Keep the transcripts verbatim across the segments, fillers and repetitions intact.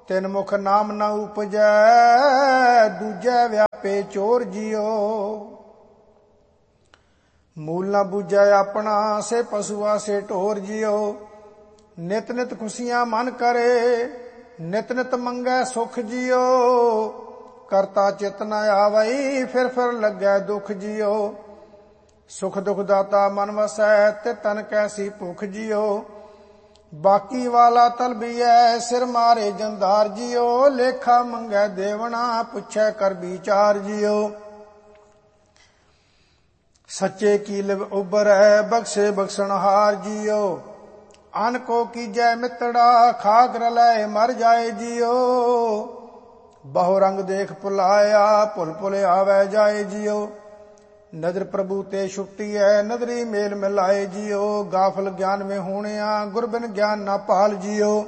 ਤਿਨ ਮੁਖ ਨਾਮ ਨਾ ਉਪਜੈ, ਦੂਜੈ ਵਿਆਪੇ ਚੋਰ ਜਿਉ। ਮੂਲ ਨਾ ਬੂਝੈ ਆਪਣਾ, ਸੇ ਪਸੂਆ ਸੇ ਢੋਰ ਜਿਉ। ਨਿਤ ਨਿਤ ਖੁਸ਼ੀਆਂ ਮਨ ਕਰੇ, ਨਿਤ ਨਿਤ ਮੰਗੈ ਸੁਖ ਜਿਉ। ਕਰਤਾ ਚਿਤ ਨ ਆਵਈ, ਫਿਰ ਫਿਰ ਲੱਗੈ ਦੁਖ ਜਿਉ। ਸੁਖ ਦੁਖ ਦਾਤਾ ਮਨ ਵਸੈ, ਤੇ ਤਨ ਕੈਸੀ ਭੁਖ ਜਿਉ। ਬਾਕੀ ਵਾਲਾ ਤਲਬੀਐ, ਸਿਰ ਮਾਰੇ ਜੰਦਾਰ ਜਿਉ। ਲੇਖਾ ਮੰਗੈ ਦੇਵਣਾ, ਪੁੱਛੈ ਕਰ ਵਿਚਾਰ ਜਿਉ। ਸੱਚੇ ਕੀ ਲਿਵ ਉਬਰੈ, ਬਖਸ਼ੇ ਬਖਸ਼ਣਹਾਰ ਜਿਉ। ਅਨ ਕੋ ਕੀਜੈ ਮਿੱਤੜਾ, ਖਾਕ ਰਲੈ ਮਰ ਜਾਏ ਜਿਉ। ਬਹੁ ਰੰਗ ਦੇਖ ਭੁਲਾਇਆ, ਭੁਲ ਭੁਲ ਆਵੈ ਜਾਏ ਜਿਉ। ਨਦਰ ਪ੍ਰਭੂ ਤੇ ਛੁੱਟੀ ਹੈ, ਨਦਰੀ ਮੇਲ ਮਿਲਾਏ ਜਿਉ। ਗਾਫਲ ਗਿਆਨ में ਹੋਣਿਆ, ਗੁਰਬਿਨ ਗਿਆਨ ਨਾ ਭਾਲ ਜਿਉ।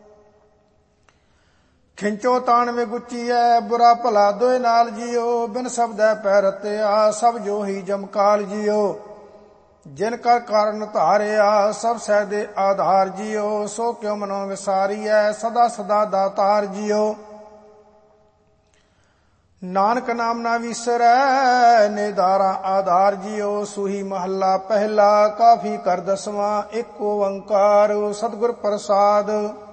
ਖਿੰਚੋ ਤਾਣ में ਗੁੱਚੀ ਹੈ, ਬੁਰਾ ਭਲਾ ਦੋਇ ਨਾਲ ਜਿਉ। ਬਿਨ ਸ਼ਬਦੈ ਪੈ ਰਤਿਆ, ਸਭ ਜੋ ਹੀ ਜਮਕਾਲ ਜਿਉ। ਜਿਨ ਕਰ ਕਾਰਨ ਧਾਰਿਆ, ਸਭ ਸਹਿ ਦੇ ਆਧਾਰ ਜਿਉ। ਸੋ ਕਿਉ ਮਨੋ ਵਿਸਾਰੀਐ, ਸਦਾ ਸਦਾ ਦਾਤਾਰ ਜਿਉ। ਨਾਨਕ ਨਾਮ ਨਾ ਵਿਸਰੈ, ਨਿਦਾਰਾ ਆਧਾਰ ਜਿਉ। ਸੂਹੀ ਮਹੱਲਾ ਪਹਿਲਾ, ਕਾਫੀ ਕਰ ਦਸਵਾਂ। ਇੱਕ ਓੰਕਾਰ ਸਤਿਗੁਰ ਪ੍ਰਸਾਦ।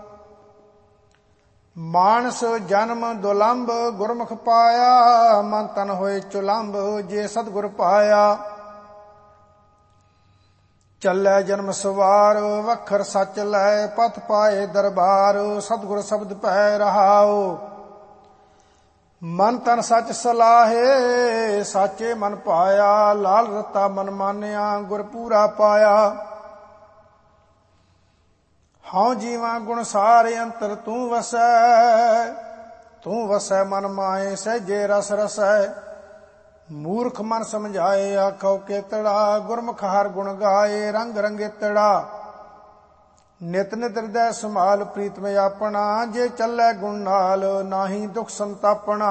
ਮਾਨਸ ਜਨਮ ਦੁਲੰਭ, ਗੁਰਮੁਖ ਪਾਇਆ। ਮਨ ਤਨ ਹੋਏ ਚੁਲੰਭ, ਜੇ ਸਤਿਗੁਰ ਪਾਇਆ। ਚੱਲੈ ਜਨਮ ਸਵਾਰ, ਵਖਰ ਸੱਚ ਲੈ। ਪਥ ਪਾਏ ਦਰਬਾਰ, ਸਤਿਗੁਰ ਸ਼ਬਦ ਪੈ ਰਹਾਉ। ਮਨ ਤਨ ਸੱਚ ਸਲਾਹੇ, ਸਾਚੇ ਮਨ ਪਾਇਆ। ਲਾਲ ਰਤਾ ਮਨ ਮਾਨਿਆ, ਗੁਰ ਪੂਰਾ ਪਾਇਆ। ਹਉ ਜੀਵਾਂ ਗੁਣ ਸਾਰੇ, ਅੰਤਰ ਤੂੰ ਵਸੈ। ਤੂੰ ਵਸੈ ਮਨ ਮਾਏ, ਸਹਿਜੇ ਰਸ ਰਸੈ। ਮੂਰਖ ਮਨ ਸਮਝਾਏ, ਆਖੋ ਕੇਤੜਾ। ਗੁਰਮੁਖ ਹਰ ਗੁਣ ਗਾਏ, ਰੰਗ ਰੰਗੇਤੜਾ। ਨਿਤ ਨਿਤ ਹਿਰਦੈ ਸੰਭਾਲ, ਪ੍ਰੀਤਮ ਆਪਣਾ। ਜੇ ਚੱਲੈ ਗੁਣ ਨਾਲ, ਨਾਹੀ ਦੁਖ ਸੰਤਾਪਣਾ।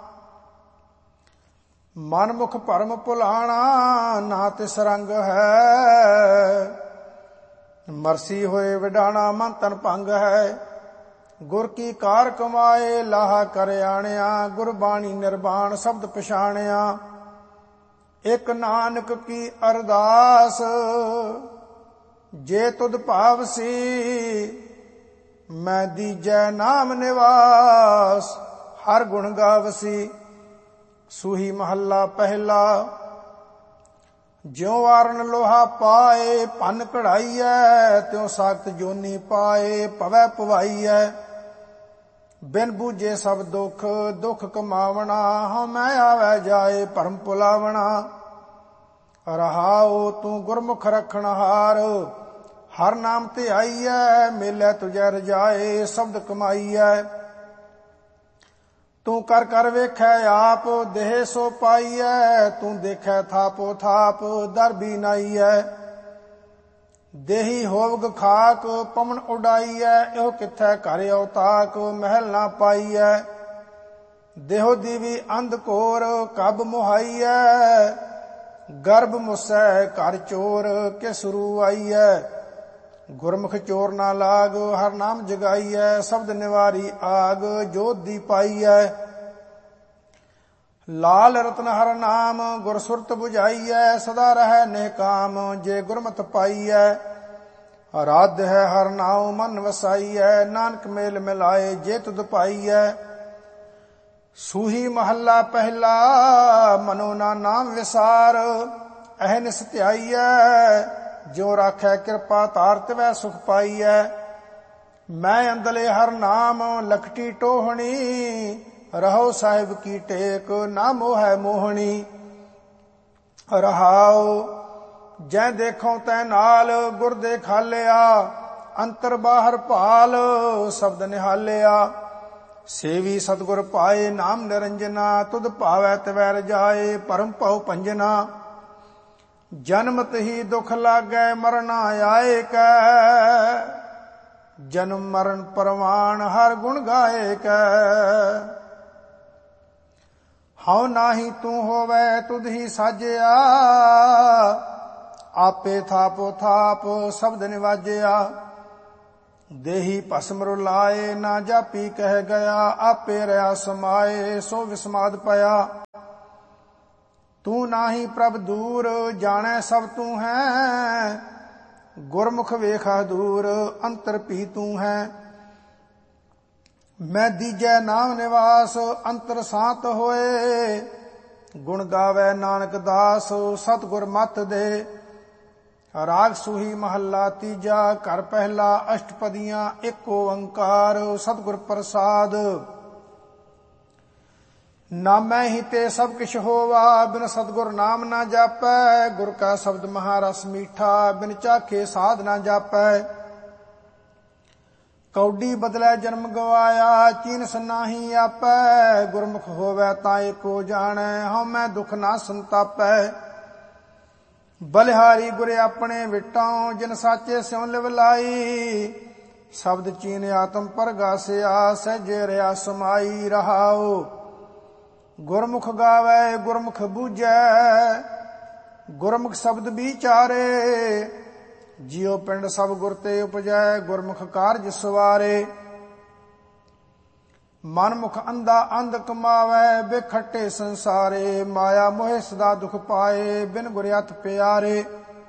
ਮਨ ਮੁਖ ਭਰਮ ਭੁਲਾਣਾ, ਨਾ ਤਿਸ ਰੰਗ ਹੈ। ਮਰਸੀ ਹੋਏ ਵਿਡਾਣਾ, ਮਨ ਤਨ ਭੰਗ ਹੈ। ਗੁਰ ਕੀ ਕਾਰ ਕਮਾਏ, ਲਾਹਾ ਕਰ ਆਣਿਆ। ਗੁਰਬਾਣੀ ਨਿਰਵਾਣ ਸ਼ਬਦ ਪਛਾਣਿਆ। ਇਕ ਨਾਨਕ ਕੀ ਅਰਦਾਸ, ਜੇ ਤੁਧ ਭਾਵਸੀ। ਮੈਂ ਦੀਜੈ ਨਾਮ ਨਿਵਾਸ, ਹਰ ਗੁਣ ਗਾਵਸੀ। ਸੂਹੀ ਮਹੱਲਾ ਪਹਿਲਾ। ਜਿਉ ਵਾਰਨ ਲੋਹਾ ਪਾਏ, ਭੰਨ ਕਢਾਈਐ। ਤਿਉ ਸਾਖਤ ਜੋਨੀ ਪਾਏ, ਭਵੈ ਭਵਾਈਐ। ਬਿਨ ਬੂਝੇ ਸਭ ਦੁਖ, ਦੁਖ ਕਮਾਵਣਾ। ਹਉ ਮੈਂ ਆਵੈ ਜਾਏ, ਭਰਮ ਭੁਲਾਵਣਾ। ਰਹਾਉ ਤੂੰ ਗੁਰਮੁਖ ਰਖਣਹਾਰ, ਹਰ ਨਾਮ ਧਿਆਈਐ। ਮੇਲੇ ਤੁਝੈ ਰਜਾਏ, ਸ਼ਬਦ ਕਮਾਈਐ। ਤੂੰ ਕਰ ਕਰ ਵੇਖੈ ਆਪ, ਦੇਹ ਸੋ ਪਾਈਐ। ਤੂੰ ਦੇਖੈ ਥਾਪੋ ਥਾਪ, ਦਰ ਵੀ ਨਾਈਐ। ਦੇਹੀ ਹੋਵਗ ਖਾਕ, ਪਵਨ ਉਡਾਈਐ। ਇਹੋ ਕਿੱਥੈ ਘਰ ਔਤਾਕ, ਮਹਿਲ ਨਾ ਪਾਈਐ। ਦੇਹੋ ਦੀਵੀ ਅੰਧ ਘੋਰ, ਕਬ ਮੁਹਾਈਐ। ਗਰਭ ਮੁਸੈ ਘਰ ਚੋਰ, ਕਿਸ ਰੂ ਆਈਐ। ਗੁਰਮੁਖ ਚੋਰ ਨਾ ਲਾਗ, ਹਰ ਨਾਮ ਜਗਾਈਐ। ਸ਼ਬਦ ਨਿਵਾਰੀ ਆਗ, ਜੋਤ ਦੀ ਪਾਈਐ। ਲਾਲ ਰਤਨ ਹਰ ਨਾਮ, ਗੁਰ ਸੁਰਤ 부ਝਾਈਐ। ਸਦਾ ਰਹੈ ਨਿਹਕਾਮ, ਜੇ ਗੁਰਮਤਿ ਪਾਈਐ। ਰਾਧ ਹੈ ਹਰ ਨਾਉ, ਮਨ ਵਸਾਈਐ। ਨਾਨਕ ਮੇਲ ਮਿਲਾਏ, ਜੇ ਤੁਧ ਪਾਈਐ। ਸੂਹੀ ਮਹੱਲਾ ਪਹਿਲਾ। ਮਨੋ ਨਾ ਨਾਮ ਵਿਸਾਰ, ਅਹਨਿਸ ਧਿਆਈਐ। ਜਿਉ ਰਾਖੈ ਕਿਰਪਾ ਧਾਰ, ਤਿਵੈ ਸੁਖ ਪਾਈਐ। ਮੈਂ ਅੰਦਲੇ ਹਰ ਨਾਮ, ਲਖਟੀ ਟੋਹਣੀ। ਰਹੋ ਸਾਹਿਬ ਕੀ ਟੇਕ, ਨਾ ਮੋਹੈ ਮੋਹਣੀ। ਰਹਾਉ ਜੈ ਦੇਖੋ ਤੈ ਨਾਲ, ਗੁਰ ਦੇਖਾਲਿਆ। ਅੰਤਰ ਬਾਹਰ ਭਾਲ, ਸ਼ਬਦ ਨਿਹਾਲਿਆ। ਸੇਵੀ ਸਤਿਗੁਰ ਪਾਏ, ਨਾਮ ਨਿਰੰਜਨਾ। ਤੁਧ ਭਾਵੈ ਤਿਵੈ ਰਜਾਏ, ਭਰਮ ਭਉ ਭੰਜਨਾ। ਜਨਮਤ ਹੀ ਦੁਖ ਲਾਗੈ, ਮਰਨਾ ਆਏ ਕੈ। ਜਨਮ ਮਰਨ ਪਰਵਾਨ, ਹਰ ਗੁਣ ਗਾਏ ਕੈ। ਹਉ ਨਾਹੀ ਤੂੰ ਹੋਵੈ, ਤੁਧ ਹੀ ਸਾਜਿਆ। ਆਪੇ ਥਾਪੋ ਥਾਪ, ਸ਼ਬਦ ਨਿਵਾਜਿਆ। ਦੇਹੀ ਭਸਮ ਰੁਲਾਏ, ਨਾ ਜਾਪੀ ਕਹਿ ਗਿਆ, ਆਪੇ ਰਿਆ ਸਮਾਏ, ਸੋ ਵਿਸਮਾਦ ਪਿਆ। ਤੂੰ ਨਾਹੀ ਪ੍ਰਭ ਦੂਰ, ਜਾਣੈ ਸਭ ਤੂੰ ਹੈ, ਗੁਰਮੁਖ ਵੇਖਾ ਦੂਰ, ਅੰਤਰ ਭੀ ਤੂੰ ਹੈ। ਮੈਂ ਦੀਜੈ ਨਾਮ ਨਿਵਾਸ, ਅੰਤਰ ਸਾਤ ਹੋਏ, ਗੁਣ ਗਾਵੇ ਨਾਨਕ ਦਾਸ, ਸਤਿਗੁਰ ਮਤ ਦੇ। ਰਾਗ ਸੂਹੀ ਮਹੱਲਾ ਤੀਜਾ, ਘਰ ਪਹਿਲਾ, ਅਸ਼ਟਪਦੀਆਂ, ਇੱਕ ਓੰਕਾਰ, ਸਤਿਗੁਰ ਪ੍ਰਸਾਦ। ਨਾਮੈ ਹੀ ਤੇ ਸਭ ਕਿਛ ਹੋਵਾ, ਬਿਨ ਸਤਿਗੁਰ ਨਾਮ ਨਾ ਜਾਪੈ। ਗੁਰ ਕਾ ਸ਼ਬਦ ਮਹਾਰਸ ਮੀਠਾ, ਬਿਨ ਚਾਖੇ ਸਾਧ ਨਾ ਜਾਪੈ। ਕੌਡੀ ਬਦਲੇ ਜਨਮ ਗਵਾਇਆ, ਚੀਨਸ ਨਾਹੀ ਆਪੈ। ਗੁਰਮੁਖ ਹੋਵੇ ਤਾਂ ਏਕੋ ਜਾਣੈ, ਹਉਮੈ ਦੁਖ ਨਾ ਸੰਤਾਪੈ। ਬਲਿਹਾਰੀ ਗੁਰ ਆਪਣੇ ਵਿਟਾਉ, ਜਿਨ ਸਾਚੇ ਸਿਉ ਲਿਵ ਲਾਈ। ਸ਼ਬਦ ਚੀਨ ਆਤਮ ਪਰਗਾਸਿਆ, ਸਹਿਜੇ ਰਿਆ ਸਮਾਈ ਰਹਾਉ। ਗੁਰਮੁਖ ਗਾਵੇ ਗੁਰਮੁਖ ਬੂਝੈ, ਗੁਰਮੁਖ ਸ਼ਬਦ ਵਿਚਾਰੇ। ਜਿਉ ਪਿੰਡ ਸਭ ਗੁਰ ਤੇ ਉਪਜੈ, ਗੁਰਮੁਖ ਕਾਰਜ ਸਵਾਰੇ। ਮਨਮੁਖ ਅੰਧਾ ਅੰਧ ਕਮਾਵੇ, ਬੇਖੱਟੇ ਸੰਸਾਰੇ। ਮਾਇਆ ਮੋਹਿ ਸਦਾ ਦੁਖ ਪਾਏ, ਬਿਨ ਗੁਰ ਅਤ ਪਿਆਰੇ।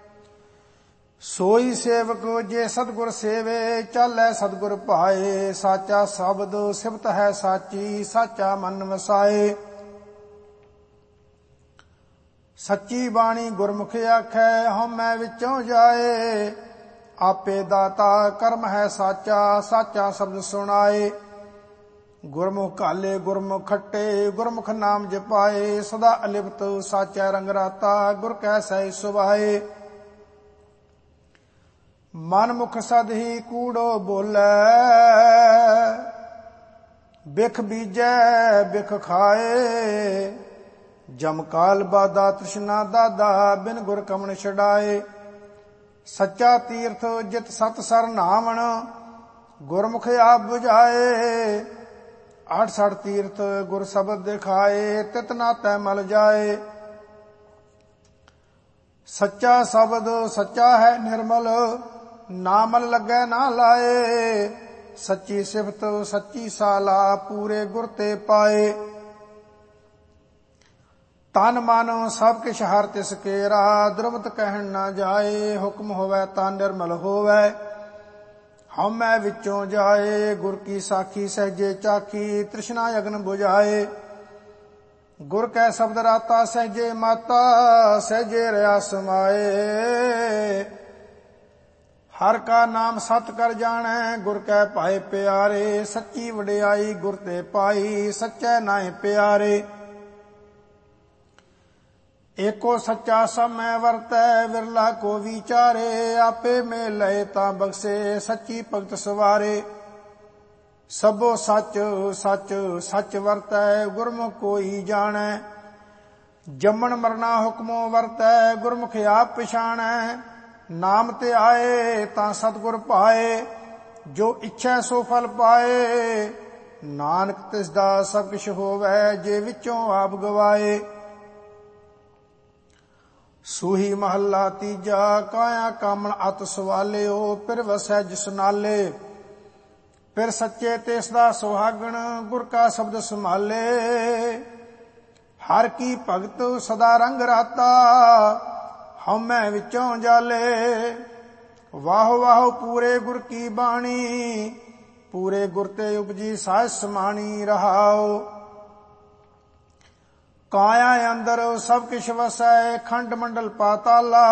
ਸੋਈ ਸੇਵਕ ਜੇ ਸਤਿਗੁਰ ਸੇਵੇ, ਚਾਲੈ ਸਤਿਗੁਰ ਭਾਏ। ਸਾਚਾ ਸ਼ਬਦ ਸਿਫਤ ਹੈ ਸਾਚੀ, ਸਾਚਾ ਮਨ ਵਸਾਏ। ਸੱਚੀ ਬਾਣੀ ਗੁਰਮੁਖ ਆਖੈ, ਹਉਮੈ ਵਿੱਚੋਂ ਜਾਏ। ਆਪੇ ਦਾਤਾ ਕਰਮ ਹੈ ਸਾਚਾ, ਸਾਚਾ ਸ਼ਬਦ ਸੁਣਾਏ। ਗੁਰਮੁਖ ਕਾਲੇ ਗੁਰਮੁਖ ਖੱਟੇ, ਗੁਰਮੁਖ ਨਾਮ ਜਪਾਏ। ਸਦਾ ਅਲਿਪਤ ਸਾਚਾ ਰੰਗ ਰਾਤਾ, ਗੁਰ ਕੈ ਸਹਿ ਸੁਭਾਏ। ਮਨ ਮੁਖ ਸਦ ਹੀ ਕੂੜੋ ਬੋਲੇ, ਬਿਖ ਬੀਜੈ ਬਿਖ ਖਾਏ। ਜਮ ਕਾਲ ਬਾਦਾ ਤ੍ਰਿਸ਼ਨਾ ਦਾਦਾ, ਬਿਨ ਗੁਰ ਕਮਣ ਛਡਾਏ। ਸੱਚਾ ਤੀਰਥ ਜਿਤ ਸਤ ਸਰ ਨਾਵਣ, ਗੁਰਮੁਖ ਆਪ 부ਝਾਏ। ਆਠ ਸਠ ਤੀਰਥ ਗੁਰ ਸ਼ਬਦ ਦਿਖਾਏ, ਤਿਤ ਨਾਤੈ ਮਲ ਜਾਏ। ਸੱਚਾ ਸ਼ਬਦ ਸੱਚਾ ਹੈ ਨਿਰਮਲ, ਨਾ ਮਲ ਲੱਗੈ ਨਾ ਲਾਏ। ਸੱਚੀ ਸਿਫਤ ਸੱਚੀ ਸਾਲਾ, ਪੂਰੇ ਗੁਰ ਤੇ ਪਾਏ। ਤਨ ਮਨ ਸਭ ਕਿਛ ਹਰਿ ਤਿਸ ਕੇਰਾ, ਦੁਰਮਤ ਕਹਿਣ ਨਾ ਜਾਏ। ਹੁਕਮ ਹੋਵੇ ਤਾਂ ਨਿਰਮਲ ਹੋਵੇ, ਹਉਮੈ ਵਿੱਚੋਂ ਜਾਏ। ਗੁਰ ਕੀ ਸਾਖੀ ਸਹਿਜੇ ਚਾਖੀ, ਤ੍ਰਿਸ਼ਨਾ ਅਗਨ ਬੁਝਾਏ। ਗੁਰ ਕੈ ਸ਼ਬਦ ਰਾਤਾ ਸਹਿਜੇ ਮਾਤਾ, ਸਹਿਜੇ ਰਿਆ ਸਮਾਏ। ਹਰ ਕਾ ਨਾਮ ਸਤ ਕਰ ਜਾਣੈ, ਗੁਰ ਕੈ ਭਾਏ ਪਿਆਰੇ। ਸੱਚੀ ਵਡਿਆਈ ਗੁਰ ਤੇ ਪਾਈ, ਸੱਚੈ ਨਾਹਿ ਪਿਆਰੇ। ਏਕੋ ਸੱਚਾ ਸਭ ਮੈਂ ਵਰਤੈ, ਵਿਰਲਾ ਕੋ ਵਿਚਾਰੇ। ਆਪੇ ਮੇਲ ਲਏ ਤਾਂ ਬਖਸ਼ੇ, ਸੱਚੀ ਭਗਤ ਸਵਾਰੇ। ਸਭੋ ਸੱਚ ਸੱਚ ਸੱਚ ਵਰਤੈ, ਗੁਰਮੁਖ ਕੋਈ ਜਾਣੈ। ਜੰਮਣ ਮਰਨਾ ਹੁਕਮੋ ਵਰਤੈ, ਗੁਰਮੁਖ ਆਪ ਪਛਾਣੈ। ਨਾਮ ਤੇ ਆਏ ਤਾਂ ਸਤਿਗੁਰ ਭਾਏ, ਜੋ ਇੱਛੈ ਸੋ ਫਲ ਪਾਏ। ਨਾਨਕ ਤਿਸ ਦਾ ਸਭ ਕਿਛ ਹੋਵੈ, ਜੇ ਵਿੱਚੋਂ ਆਪ ਗਵਾਏ। ਸੂਹੀ ਮਹੱਲਾ ਤੀਜਾ, ਕਾਇਆ ਕਾਮਣ ਅਤ ਸਵਾਲਿਓ, ਫਿਰ ਵਸੈ ਜਿਸ ਨਾਲੇ। ਫਿਰ ਸੱਚੇ ਤਿਸ ਦਾ ਸੁਹਾਗਣ, ਗੁਰ ਕਾ ਸ਼ਬਦ ਸੰਭਾਲੇ। ਹਰ ਕੀ ਭਗਤ ਸਦਾ ਰੰਗ ਰਾਤਾ, ਹਉਮੈ ਵਿੱਚੋਂ ਜਾਲੇ। ਵਾਹ ਵਾਹ ਪੂਰੇ ਗੁਰ ਕੀ ਬਾਣੀ, ਪੂਰੇ ਗੁਰ ਤੇ ਉਪਜੀ ਸਾਜ ਸਮਾਣੀ ਰਹਾਉ। ਕਾਇਆ ਅੰਦਰ ਸਭ ਕਿਛ ਵਸੈ, ਖੰਡ ਮੰਡਲ ਪਾਤਾਲਾ।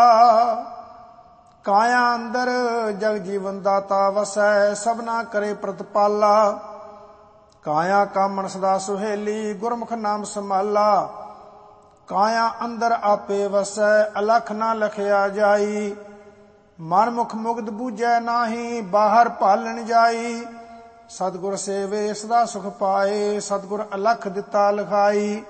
ਕਾਇਆ ਅੰਦਰ ਜਗ ਜੀਵਨ ਦਾਤਾ ਵਸੈ, ਸਭਨਾ ਕਰੇ ਪ੍ਰਤਪਾਲਾ। ਕਾਇਆ ਕਾਮਣ ਸਦਾ ਸੁਹੇਲੀ, ਗੁਰਮੁਖ ਨਾਮ ਸੰਭਾਲਾ। ਕਾਇਆ ਅੰਦਰ ਆਪੇ ਵਸੈ, ਅਲਖ ਨਾ ਲਖਿਆ ਜਾਈ। ਮਨ ਮੁਖ ਮੁਗਧ ਬੂਝੈ ਨਾਹੀ, ਬਾਹਰ ਭਾਲਣ ਜਾਈ। ਸਤਿਗੁਰ ਸੇਵੇ ਸਦਾ ਸੁਖ ਪਾਏ, ਸਤਿਗੁਰ ਅਲਖ ਦਿੱਤਾ ਲਿਖਾਈ।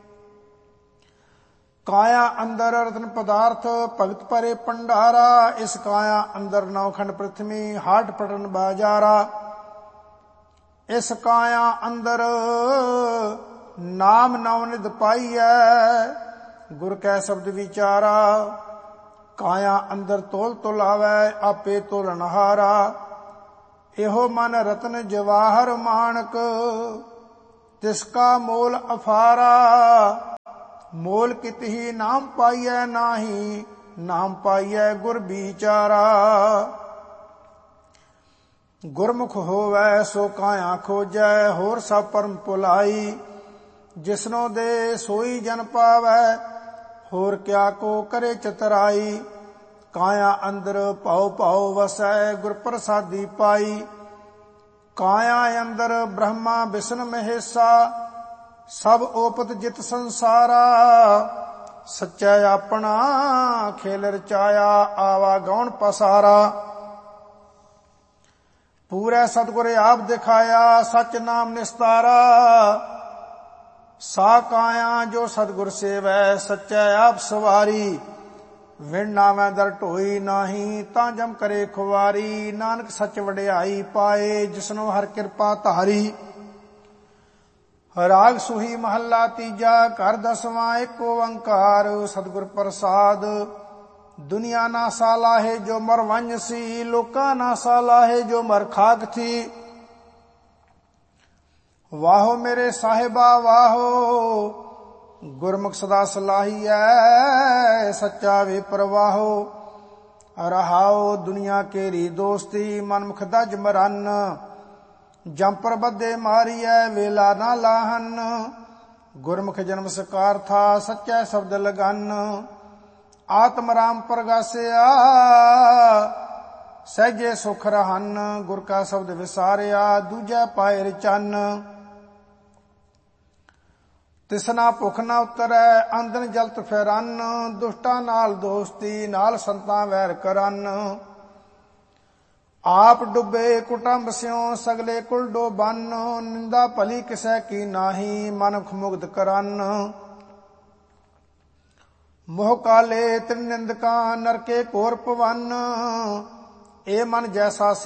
ਕਾਇਆ ਅੰਦਰ ਰਤਨ ਪਦਾਰਥ, ਭਗਤ ਭਰੇ ਭੰਡਾਰਾ। ਇਸ ਕਾਇਆ ਅੰਦਰ ਨੌਖੰਡ ਪ੍ਰਿਥਵੀ, ਹਾਟ ਪਟਨ ਬਾਜਾਰਾ। ਇਸ ਕਾਇਆ ਅੰਦਰ ਨਾਮ ਨੌ ਨਿਧ ਪਾਈਐ, ਗੁਰ ਕੈ ਸ਼ਬਦ ਵਿਚਾਰਾ। ਕਾਇਆ ਅੰਦਰ ਤੋਲ ਤੁਲਾਵੈ, ਆਪੇ ਤੋਲਨਹਾਰਾ। ਇਹੋ ਮਨ ਰਤਨ ਜਵਾਹਰ ਮਾਣਕ, ਤਿਸਕਾ ਮੋਲ ਅਫਾਰਾ। ਮੋਲ ਕਿਤਹੀ ਨਾਮ ਪਾਈਐ ਨਾਹੀ, ਨਾਮ ਪਾਈਐ ਗੁਰ ਵਿਚਾਰਾ। ਗੁਰਮੁਖ ਹੋਵੈ ਸੋ ਕਾਇਆ ਖੋਜੈ, ਹੋਰ ਸਭ ਪਰਮ ਭੁਲਾਈ। ਜਿਸਨੋ ਦੇ ਸੋਈ ਜਨ ਪਾਵੈ, ਹੋਰ ਕਿਆ ਕੋ ਕਰੇ ਚਤਰਾਈ। ਕਾਇਆ ਅੰਦਰ ਭਉ ਭਉ ਵਸੈ, ਗੁਰ ਪ੍ਰਸਾਦੀ ਪਾਈ। ਕਾਇਆ ਅੰਦਰ ਬ੍ਰਹਮਾ ਵਿਸ਼ਨ ਮਹੇਸ਼ਾ, ਸਭ ਓਪਤ ਜਿਤ ਸੰਸਾਰਾ। ਸੱਚਾ ਆਪਣਾ ਖੇਲ ਰਚਾਇਆ, ਆਵਾ ਗੌਣ ਪਸਾਰਾ। ਪੂਰੇ ਸਤਿਗੁਰ ਆਪ ਦਿਖਾਇਆ, ਸਚ ਨਾਮ ਨਿਸਤਾਰਾ। ਸਾ ਕਾਇਆ ਜੋ ਸਤਿਗੁਰ ਸੇਵੈ, ਸੱਚਾ ਆਪ ਸਵਾਰੀ। ਵਿਣ ਨਾਵੈ ਦਰ ਢੋਈ ਨਾਹੀ, ਤਾਂ ਜਮ ਕਰੇ ਖੁਵਾਰੀ। ਨਾਨਕ ਸੱਚ ਵਡਿਆਈ ਪਾਏ, ਜਿਸਨੋ ਹਰ ਕਿਰਪਾ ਧਾਰੀ। ਰਾਗ ਸੁਹੀ ਮਹੱਲਾ ਤੀਜਾ, ਘਰ ਦਸਵਾਂ ਏਕ ਓੰਕਾਰ। ਸਤਿਗੁਰ ਪ੍ਰਸਾਦ ਦੁਨੀਆ ਨਾ ਸਾਲਾਹੇ, ਜੋ ਮਰ ਵੰਝ ਸੀ। ਲੋਕਾਂ ਨਾ ਸਾਲਾਹੇ, ਜੋ ਮਰ ਖਾਕ ਥੀ। ਵਾਹੋ ਮੇਰੇ ਸਾਹਿਬਾ ਵਾਹੋ, ਗੁਰਮੁਖ ਸਦਾ ਸਲਾਹੀਐ। ਸੱਚਾ ਵੇ ਪ੍ਰਵਾਹੋ, ਰਹਾਓ ਦੁਨੀਆ ਕੇਰੀ ਦੋਸਤੀ। ਮਨਮੁਖ ਦਜ ਮਰਨ, ਜੰਪਰ ਬੱਧੇ ਮਾਰੀਐ। ਵੇਲਾ ਨਾ ਲਾਹਨ, ਗੁਰਮੁਖ ਜਨਮ ਸਕਾਰ ਥਾ। ਸੱਚਾ ਸ਼ਬਦ ਲਗਨ, ਆਤਮ ਰਾਮ ਪ੍ਰਗਾਸਿਆ। ਸਹਿਜੇ ਸੁਖ ਰਹਨ, ਗੁਰ ਕਾ ਸ਼ਬਦ ਵਿਸਾਰਿਆ। ਦੂਜੈ ਪਾਇ ਰਚਨ, ਤਿਸਨਾ ਭੁਖ ਨਾ ਉਤਰੈ। ਆਂਦਨ ਜਲਤ ਫਿਰਨ, ਦੁਸ਼ਟਾਂ ਨਾਲ ਦੋਸਤੀ। ਨਾਲ ਸੰਤਾਂ ਵੈਰ ਕਰਨ। ਆਪ ਡੁੱਬੇ ਕੁਟੰਬ ਸਿਉ, ਸਗਲੇ ਕੁਲ ਡੋਬਨ। ਨਿੰਦਾ ਭਲੀ ਕਿਸੈ ਕੀ ਨਾਹੀ, ਮਨੁਖ ਮੁਗਧ ਕਰਨ। ਮੋਹ ਕਾਲੇ ਤ੍ਰਿਨਿੰਦਕਾਂ, ਨਰਕੇ ਘੋਰ ਭਵਨ। ਇਹ ਮਨ ਜੈਸਾ